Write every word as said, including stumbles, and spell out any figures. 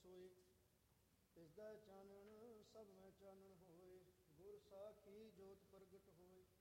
ਸੋਏ। ਤਿਸ ਦਾ ਚਾਨਣ ਸਭ ਮੈਂ ਚਾਨਣ ਹੋਏ। ਗੁਰ ਸਾਖੀ ਜੋਤ ਪ੍ਰਗਟ ਹੋਏ।